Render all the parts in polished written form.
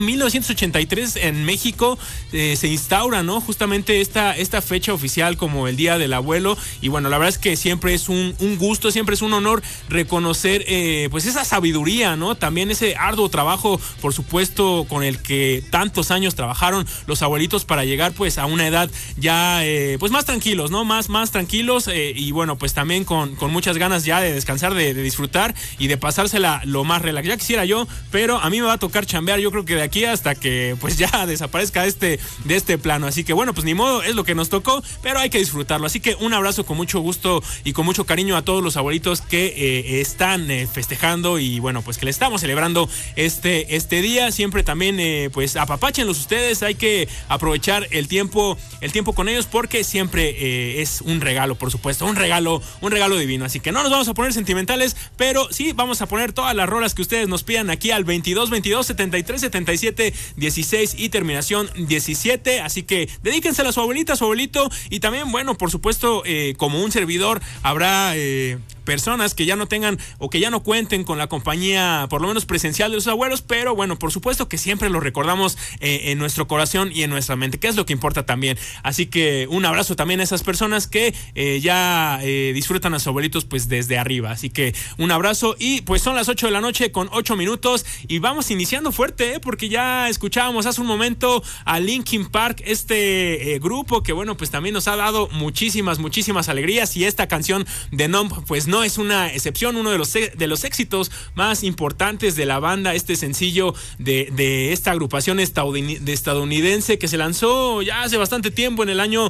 1983 en México se instaura, ¿no? Justamente esta fecha oficial como el Día del Abuelo. Y bueno, la verdad es que siempre es un gusto, siempre es un honor reconocer pues esa sabiduría, ¿no? También ese arduo trabajo, por supuesto, con el que tantos años trabajaron los abuelitos para llegar pues a una edad ya pues más tranquilos, ¿no? Más tranquilos y bueno, pues también con muchas ganas ya de descansar, de disfrutar y de pasársela lo más relax. Ya quisiera yo, pero a mí me va a tocar chambear, yo creo que de aquí hasta que pues ya desaparezca de este plano. Así que bueno, pues ni modo, es lo que nos tocó, pero hay que disfrutarlo. Así que un abrazo con mucho gusto y con mucho cariño a todos los abuelitos que están festejando y bueno, pues que le estamos celebrando este día. Siempre también pues apapáchenlos ustedes, hay que aprovechar el tiempo con ellos porque siempre es un regalo, por supuesto, un regalo divino. Así que no nos vamos a poner sentimentales, pero sí vamos a poner todas las rolas que ustedes nos pidan aquí al 22 73 77 16 y terminación 17. Así que dedíquensela a su abuelita, a su abuelito. Y también, bueno, por supuesto, como un servidor, habrá personas que ya no tengan o que ya no cuenten con la compañía, por lo menos presencial, de sus abuelos, pero bueno, por supuesto que siempre los recordamos en nuestro corazón y en nuestra mente, que es lo que importa también. Así que un abrazo también a esas personas que ya disfrutan a sus abuelitos pues desde arriba. Así que un abrazo y pues son las 8 de la noche con 8 minutos y vamos iniciando fuerte, porque ya escuchábamos hace un momento a Linkin Park, grupo que bueno, pues también nos ha dado muchísimas alegrías, y esta canción de Numb pues no es una excepción, uno de los éxitos más importantes de la banda, este sencillo de esta agrupación estadounidense que se lanzó ya hace bastante tiempo, en el año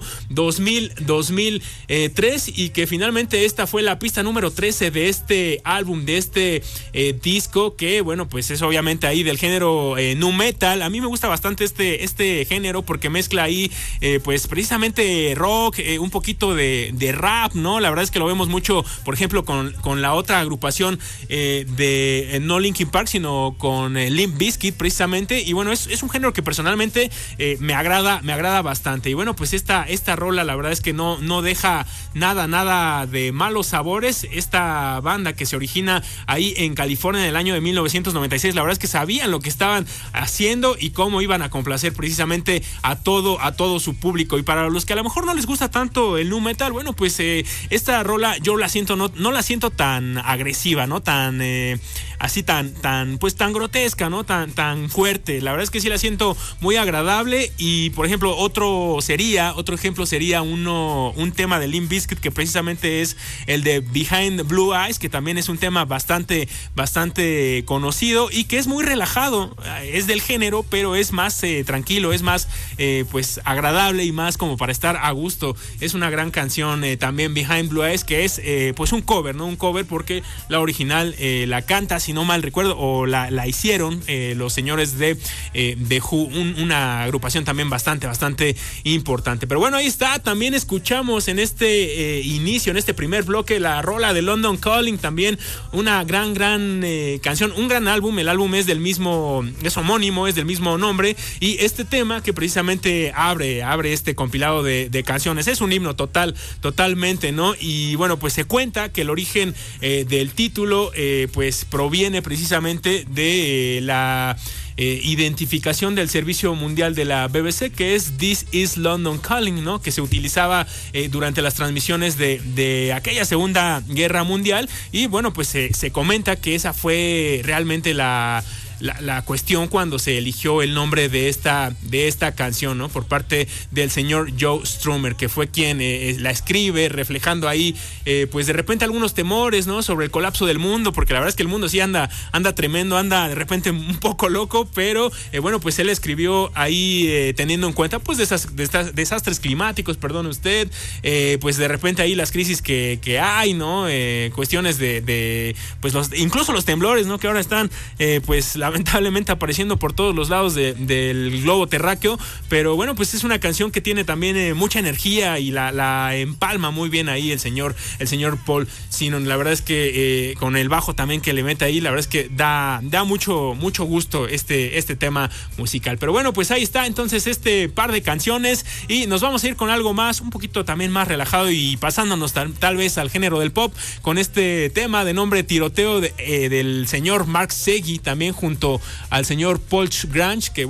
2003, y que finalmente esta fue la pista número 13 de este álbum, de este disco, que bueno, pues es obviamente ahí del género nu metal. A mí me gusta bastante este género porque mezcla ahí pues precisamente rock, un poquito de rap, ¿no? La verdad es que lo vemos mucho, por ejemplo, con la otra agrupación de no Linkin Park, sino con Limp Bizkit precisamente. Y bueno, es un género que personalmente me agrada bastante. Y bueno, pues esta rola la verdad es que no deja nada de malos sabores. Esta banda que se origina ahí en California en el año de 1996, la verdad es que sabían lo que estaban haciendo y cómo iban a complacer precisamente a todo su público. Y para los que a lo mejor no les gusta tanto el nu metal, bueno, pues esta rola yo la siento, no la siento tan agresiva, no tan así tan grotesca, no tan fuerte. La verdad es que sí la siento muy agradable. Y por ejemplo, otro ejemplo sería un tema de Limp Bizkit, que precisamente es el de Behind Blue Eyes, que también es un tema bastante conocido y que es muy relajado, es del género, pero es más tranquilo, es más pues agradable y más como para estar a gusto. Es una gran canción también Behind Blue Eyes, que es pues un cover, ¿no? Un cover porque la original la canta, si no mal recuerdo, o la hicieron los señores de Who, una agrupación también bastante importante. Pero bueno, ahí está. También escuchamos en este inicio, en este primer bloque, la rola de London Calling, también una gran canción, un gran álbum. El álbum es homónimo, es del mismo nombre, y este tema que precisamente abre este compilado de canciones es un himno totalmente, ¿no? Y bueno, pues se cuenta que el origen del título pues proviene precisamente de la identificación del servicio mundial de la BBC, que es This is London Calling, ¿no? Que se utilizaba durante las transmisiones de aquella Segunda Guerra Mundial. Y bueno, pues se comenta que esa fue realmente la cuestión cuando se eligió el nombre de esta canción, ¿no? Por parte del señor Joe Strummer, que fue quien la escribe, reflejando ahí pues de repente algunos temores, ¿no? Sobre el colapso del mundo, porque la verdad es que el mundo sí anda tremendo, anda de repente un poco loco, pero bueno, pues él escribió ahí teniendo en cuenta pues desastres climáticos, perdone usted, pues de repente ahí las crisis que hay, ¿no? Cuestiones de pues incluso los temblores, ¿no? Que ahora están pues lamentablemente apareciendo por todos los lados del globo terráqueo. Pero bueno, pues es una canción que tiene también mucha energía y la empalma muy bien ahí el señor Paul Sinon. La verdad es que con el bajo también que le mete ahí, la verdad es que da mucho gusto este tema musical. Pero bueno, pues ahí está entonces este par de canciones, y nos vamos a ir con algo más, un poquito también más relajado, y pasándonos tal vez al género del pop, con este tema de nombre Tiroteo del señor Mark Segui, también junto junto al señor Paul Grange, que